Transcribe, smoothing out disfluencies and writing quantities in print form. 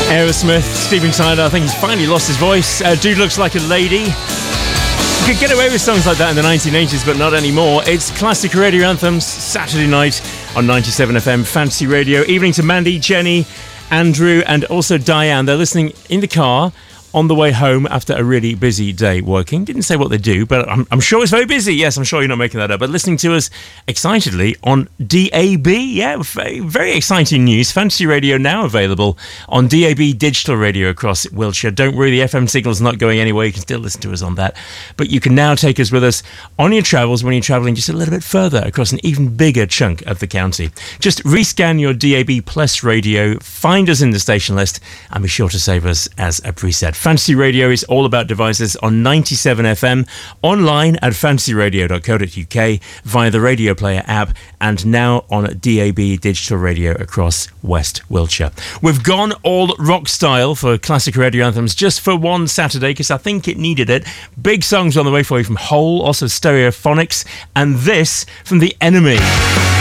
Aerosmith, Steven Tyler, I think he's finally lost his voice. Dude looks like a lady. You could get away with songs like that in the 1980s, but not anymore. It's Classic Radio Anthems, Saturday night on 97 FM Fantasy Radio. Evening to Mandy, Jenny, Andrew, and also Diane. They're listening in the car on the way home after a really busy day working. Didn't say what they do, but I'm sure it's very busy. Yes, I'm sure you're not making that up. But listening to us excitedly on DAB. Yeah, very, very exciting news. Fantasy Radio now available on DAB digital radio across Wiltshire. Don't worry, the FM signal's not going anywhere. You can still listen to us on that. But you can now take us with us on your travels when you're travelling just a little bit further across an even bigger chunk of the county. Just rescan your DAB Plus radio, find us in the station list, and be sure to save us as a preset. Fantasy Radio is all about devices on 97 FM, online at fantasyradio.co.uk, via the Radio Player app, and now on DAB digital radio across West Wiltshire. We've gone all rock style for Classic Radio Anthems just for one Saturday, because I think it needed it. Big songs on the way for you from Hole, also Stereophonics, and this from The Enemy.